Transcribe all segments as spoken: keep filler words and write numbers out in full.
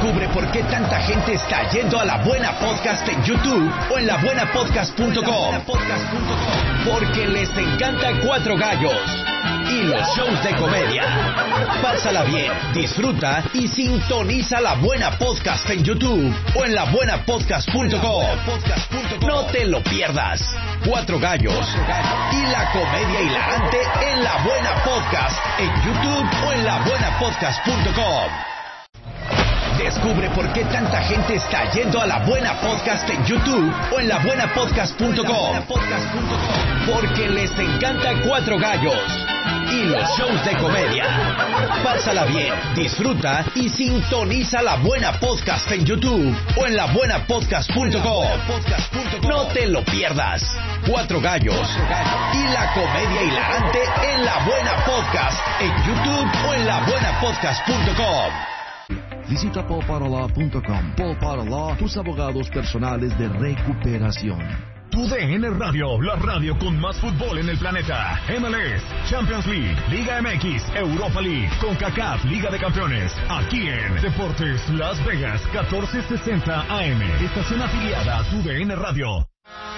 Descubre por qué tanta gente está yendo a La Buena Podcast en YouTube o en la buena podcast punto com. Porque les encanta Cuatro Gallos y los shows de comedia. Pásala bien, disfruta y sintoniza La Buena Podcast en YouTube o en la buena podcast punto com. No te lo pierdas. Cuatro Gallos y la comedia hilarante en La Buena Podcast en YouTube o en la buena podcast punto com. Descubre por qué tanta gente está yendo a La Buena Podcast en YouTube o en la buena podcast punto com. Porque les encanta Cuatro Gallos y los shows de comedia. Pásala bien, disfruta y sintoniza La Buena Podcast en YouTube o en la buena podcast punto com. No te lo pierdas. Cuatro Gallos y la comedia hilarante en La Buena Podcast en YouTube o en la buena podcast punto com. Visita paul para law punto com. Paul para Law, tus abogados personales de recuperación. Tu D N Radio, la radio con más fútbol en el planeta. M L S, Champions League, Liga M X, Europa League, CONCACAF, Liga de Campeones. Aquí en Deportes Las Vegas, catorce sesenta A M. Estación afiliada a Tu D N Radio.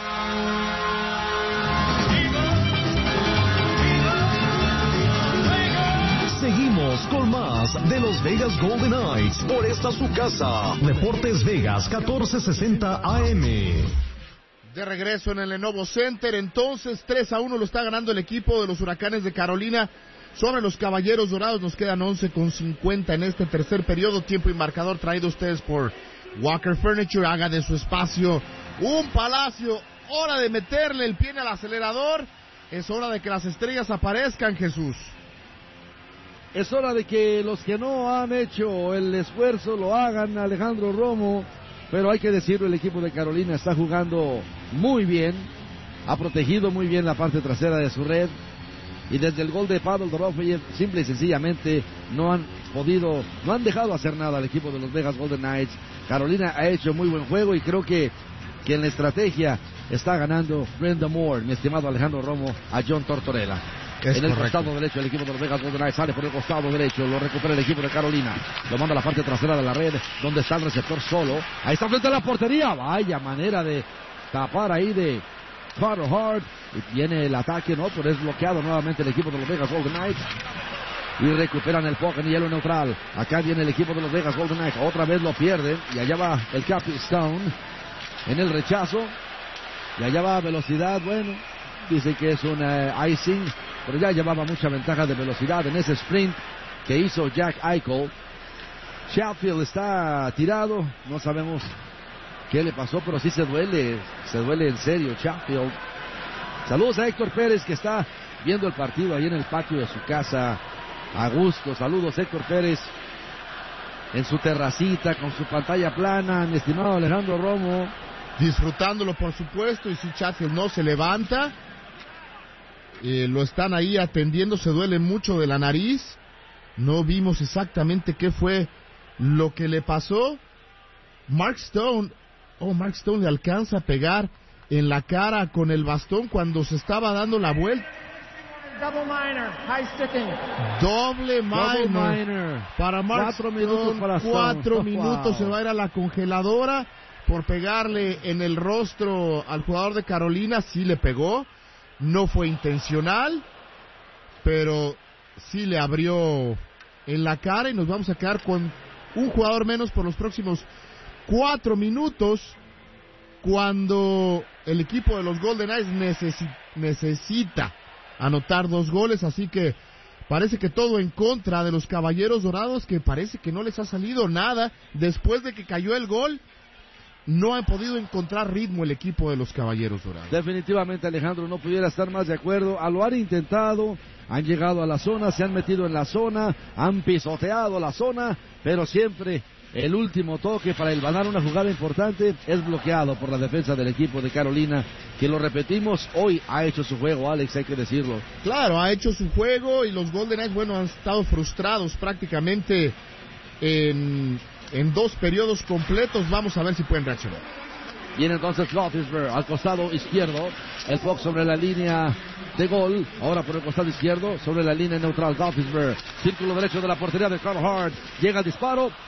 Seguimos con más de los Vegas Golden Knights por esta su casa. Deportes Vegas, catorce sesenta A M. De regreso en el Lenovo Center, entonces tres a uno lo está ganando el equipo de los Huracanes de Carolina sobre los Caballeros Dorados. Nos quedan once con cincuenta en este tercer periodo, tiempo y marcador traído a ustedes por Walker Furniture. Haga de su espacio un palacio, hora de meterle el pie al acelerador, es hora de que las estrellas aparezcan, Jesús. Es hora de que los que no han hecho el esfuerzo lo hagan, Alejandro Romo. Pero hay que decirlo, el equipo de Carolina está jugando muy bien, ha protegido muy bien la parte trasera de su red, y desde el gol de Pavel Dorofeyev, simple y sencillamente no han podido, no han dejado hacer nada al equipo de los Vegas Golden Knights. Carolina ha hecho muy buen juego y creo que, que en la estrategia está ganando Brenda Moore, mi estimado Alejandro Romo, a John Tortorella. Es en el correcto. costado derecho el equipo de los Vegas Golden Knights sale por el costado derecho, lo recupera el equipo de Carolina, lo manda a la parte trasera de la red donde está el receptor solo, ahí está frente a la portería, vaya manera de tapar ahí de Carter Hart, y viene el ataque, no, pero es bloqueado nuevamente el equipo de los Vegas Golden Knights y recuperan el puck en hielo neutral. Acá viene el equipo de los Vegas Golden Knights, otra vez lo pierden y allá va el Cappy Stone en el rechazo y allá va velocidad, bueno, dice que es un uh, icing, pero ya llevaba mucha ventaja de velocidad en ese sprint que hizo Jack Eichel. Chatfield está tirado, no sabemos qué le pasó, pero sí se duele, se duele en serio Chatfield. Saludos a Héctor Pérez, que está viendo el partido ahí en el patio de su casa, a gusto. Saludos Héctor Pérez, en su terracita, con su pantalla plana, mi estimado Alejandro Romo. Disfrutándolo, por supuesto, y si Chatfield no se levanta, Eh, lo están ahí atendiendo, se duele mucho de la nariz. No vimos exactamente qué fue lo que le pasó. Mark Stone, oh, Mark Stone le alcanza a pegar en la cara con el bastón cuando se estaba dando la vuelta. Double minor, high sticking. Doble minor, Double minor. para Mark Cuatro Stone. minutos para Stone. Cuatro minutos, Wow. se va a ir a la congeladora por pegarle en el rostro al jugador de Carolina. Sí le pegó. No fue intencional, pero sí le abrió en la cara y nos vamos a quedar con un jugador menos por los próximos cuatro minutos cuando el equipo de los Golden Knights necesi- necesita anotar dos goles, así que parece que todo en contra de los Caballeros Dorados, que parece que no les ha salido nada después de que cayó el gol. No han podido encontrar ritmo el equipo de los Caballeros Dorados. Definitivamente, Alejandro, no pudiera estar más de acuerdo. A lo han intentado, han llegado a la zona, se han metido en la zona, han pisoteado la zona, pero siempre el último toque para hilvanar una jugada importante es bloqueado por la defensa del equipo de Carolina, que lo repetimos, hoy ha hecho su juego, Alex, hay que decirlo. Claro, ha hecho su juego y los Golden Knights, bueno, han estado frustrados prácticamente en... en dos periodos completos. Vamos a ver si pueden reaccionar. Viene entonces Roethlisberger al costado izquierdo, el puck sobre la línea de gol, ahora por el costado izquierdo, sobre la línea neutral. Roethlisberger, círculo derecho de la portería de Carl Hart, llega el disparo,